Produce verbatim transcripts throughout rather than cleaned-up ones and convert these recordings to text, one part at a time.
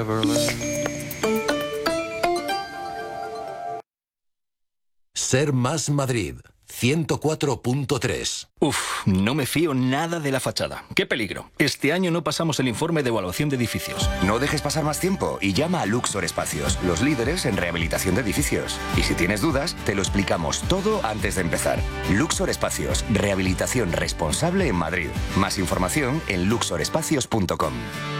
Ser Más Madrid, ciento cuatro punto tres. Uf, no me fío nada de la fachada. ¡Qué peligro! Este año no pasamos el informe de evaluación de edificios. No dejes pasar más tiempo y llama a Luxor Espacios, los líderes en rehabilitación de edificios. Y si tienes dudas, te lo explicamos todo antes de empezar. Luxor Espacios, rehabilitación responsable en Madrid. Más información en luxor espacios punto com.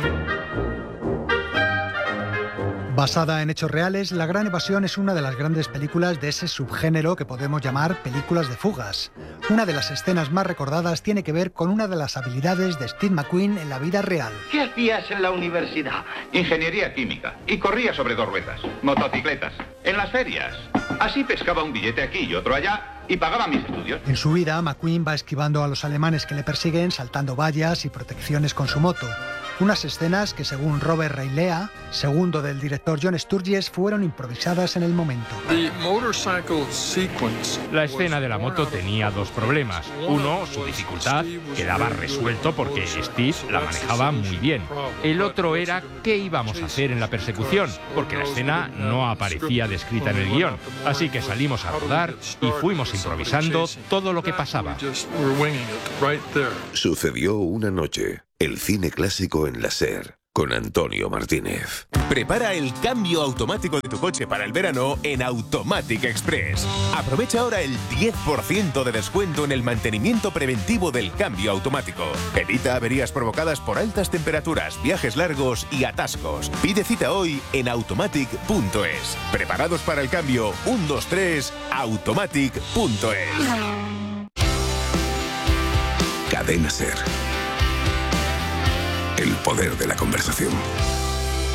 Basada en hechos reales, La Gran Evasión es una de las grandes películas de ese subgénero que podemos llamar películas de fugas. Una de las escenas más recordadas tiene que ver con una de las habilidades de Steve McQueen en la vida real. ¿Qué hacías en la universidad? Ingeniería química. Y corría sobre dos ruedas. Motocicletas. En las ferias. Así pescaba un billete aquí y otro allá y pagaba mis estudios. En su vida, McQueen va esquivando a los alemanes que le persiguen, saltando vallas y protecciones con su moto. Unas escenas que, según Robert Railea, segundo del director John Sturges, fueron improvisadas en el momento. La escena de la moto tenía dos problemas. Uno, su dificultad, quedaba resuelto porque Steve la manejaba muy bien. El otro era qué íbamos a hacer en la persecución, porque la escena no aparecía descrita en el guión. Así que salimos a rodar y fuimos improvisando todo lo que pasaba. Sucedió una noche. El cine clásico en la SER, con Antonio Martínez. Prepara el cambio automático de tu coche para el verano en Automatic Express. Aprovecha ahora el diez por ciento de descuento en el mantenimiento preventivo del cambio automático. Evita averías provocadas por altas temperaturas, viajes largos y atascos. Pide cita hoy en automatic punto es. Preparados para el cambio. uno, dos, tres, automatic punto es. Cadena SER. El poder de la conversación.